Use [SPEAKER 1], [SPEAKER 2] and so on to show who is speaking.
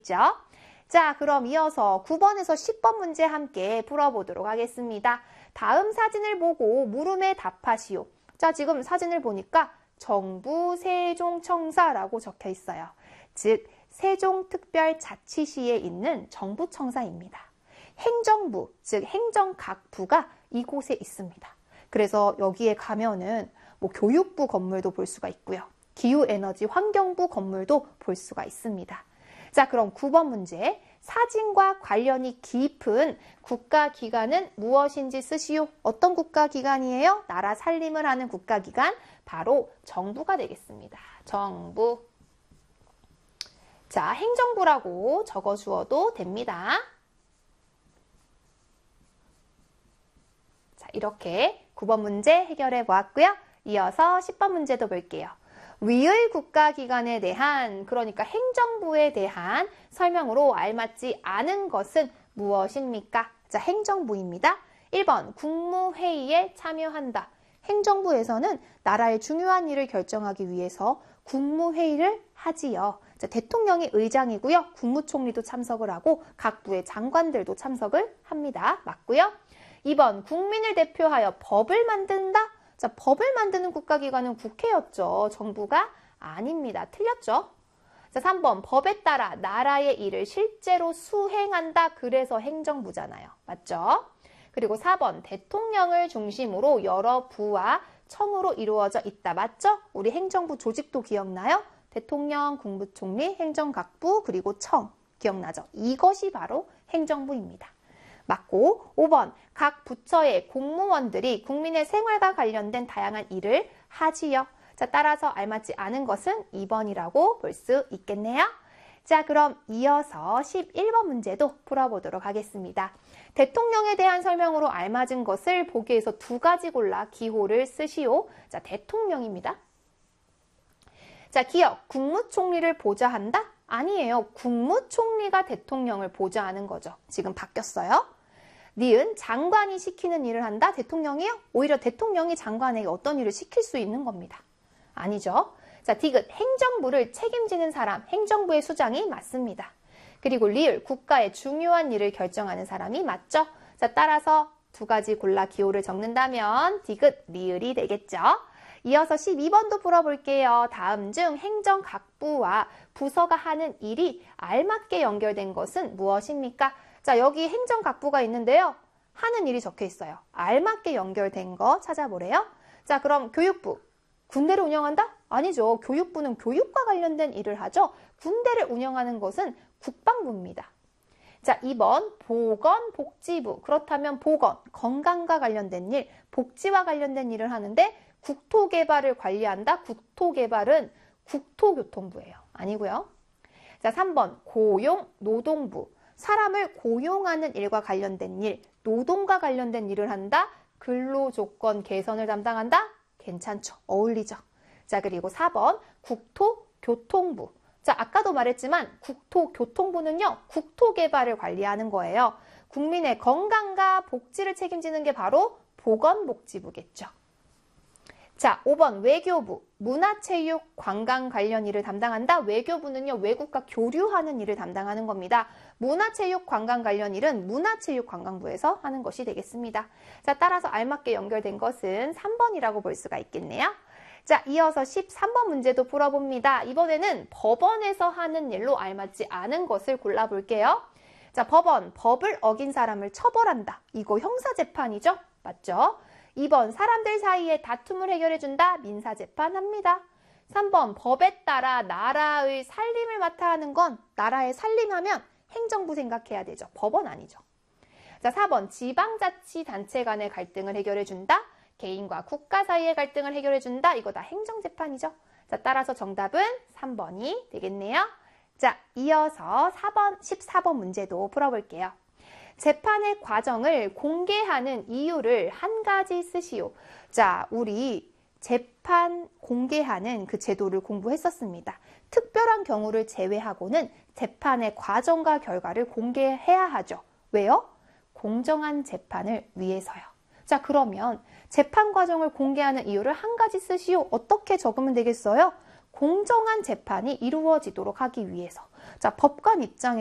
[SPEAKER 1] 자, 그럼 이어서 9번에서 10번 문제 함께 풀어보도록 하겠습니다. 다음 사진을 보고 물음에 답하시오. 자, 지금 사진을 보니까 정부 세종청사라고 적혀 있어요. 즉, 세종특별자치시에 있는 정부청사입니다. 행정부, 즉 행정각부가 이곳에 있습니다. 그래서 여기에 가면은 교육부 건물도 볼 수가 있고요. 기후에너지 환경부 건물도 볼 수가 있습니다. 자, 그럼 9번 문제. 사진과 관련이 깊은 국가기관은 무엇인지 쓰시오. 어떤 국가기관이에요? 나라 살림을 하는 국가기관, 바로 정부가 되겠습니다. 정부. 자, 행정부라고 적어주어도 됩니다. 자, 이렇게 9번 문제 해결해 보았고요. 이어서 10번 문제도 볼게요. 위의 국가기관에 대한, 그러니까 행정부에 대한 설명으로 알맞지 않은 것은 무엇입니까? 자, 행정부입니다. 1번, 국무회의에 참여한다. 행정부에서는 나라의 중요한 일을 결정하기 위해서 국무회의를 하지요. 자, 대통령이 의장이고요. 국무총리도 참석을 하고 각 부의 장관들도 참석을 합니다. 맞고요. 2번, 국민을 대표하여 법을 만든다. 자, 법을 만드는 국가기관은 국회였죠. 정부가 아닙니다. 틀렸죠? 자, 3번, 법에 따라 나라의 일을 실제로 수행한다. 그래서 행정부잖아요. 맞죠? 그리고 4번, 대통령을 중심으로 여러 부와 청으로 이루어져 있다. 맞죠? 우리 행정부 조직도 기억나요? 대통령, 국무총리, 행정각부, 그리고 청. 기억나죠? 이것이 바로 행정부입니다. 맞고, 5번, 각 부처의 공무원들이 국민의 생활과 관련된 다양한 일을 하지요. 자, 따라서 알맞지 않은 것은 2번이라고 볼 수 있겠네요. 자, 그럼 이어서 11번 문제도 풀어보도록 하겠습니다. 대통령에 대한 설명으로 알맞은 것을 보기에서 두 가지 골라 기호를 쓰시오. 자, 대통령입니다. 자, 기억, 국무총리를 보좌한다? 아니에요. 국무총리가 대통령을 보좌하는 거죠. 지금 바뀌었어요. 니은, 장관이 시키는 일을 한다? 대통령이요? 오히려 대통령이 장관에게 어떤 일을 시킬 수 있는 겁니다. 아니죠. 자, 디귿, 행정부를 책임지는 사람, 행정부의 수장이 맞습니다. 그리고 리을, 국가의 중요한 일을 결정하는 사람이 맞죠. 자, 따라서 두 가지 골라 기호를 적는다면 디귿, 리을이 되겠죠. 이어서 12번도 풀어볼게요. 다음 중 행정각부와 부서가 하는 일이 알맞게 연결된 것은 무엇입니까? 자, 여기 행정각부가 있는데요. 하는 일이 적혀 있어요. 알맞게 연결된 거 찾아보래요. 자, 그럼 교육부. 군대를 운영한다? 아니죠. 교육부는 교육과 관련된 일을 하죠. 군대를 운영하는 것은 국방부입니다. 자, 2번 보건복지부. 그렇다면 보건, 건강과 관련된 일, 복지와 관련된 일을 하는데 국토개발을 관리한다? 국토개발은 국토교통부예요. 아니고요. 자, 3번 고용, 노동부. 사람을 고용하는 일과 관련된 일, 노동과 관련된 일을 한다? 근로조건 개선을 담당한다? 괜찮죠. 어울리죠. 자, 그리고 4번 국토교통부. 자, 아까도 말했지만 국토교통부는요, 국토개발을 관리하는 거예요. 국민의 건강과 복지를 책임지는 게 바로 보건복지부겠죠. 자, 5번 외교부, 문화체육, 관광 관련 일을 담당한다. 외교부는요, 외국과 교류하는 일을 담당하는 겁니다. 문화체육, 관광 관련 일은 문화체육관광부에서 하는 것이 되겠습니다. 자, 따라서 알맞게 연결된 것은 3번이라고 볼 수가 있겠네요. 자, 이어서 13번 문제도 풀어봅니다. 이번에는 법원에서 하는 일로 알맞지 않은 것을 골라볼게요. 자, 법원, 법을 어긴 사람을 처벌한다. 이거 형사재판이죠? 맞죠? 2번, 사람들 사이에 다툼을 해결해준다. 민사재판합니다. 3번, 법에 따라 나라의 살림을 맡아 하는 건 나라의 살림하면 행정부 생각해야 되죠. 법원 아니죠. 자, 4번, 지방자치단체 간의 갈등을 해결해준다. 개인과 국가 사이의 갈등을 해결해준다. 이거 다 행정재판이죠. 자, 따라서 정답은 3번이 되겠네요. 자, 이어서 14번 문제도 풀어볼게요. 재판의 과정을 공개하는 이유를 한 가지 쓰시오. 자, 우리 재판 공개하는 그 제도를 공부했었습니다. 특별한 경우를 제외하고는 재판의 과정과 결과를 공개해야 하죠. 왜요? 공정한 재판을 위해서요. 자, 그러면 재판 과정을 공개하는 이유를 한 가지 쓰시오. 어떻게 적으면 되겠어요? 공정한 재판이 이루어지도록 하기 위해서. 자, 법관 입장에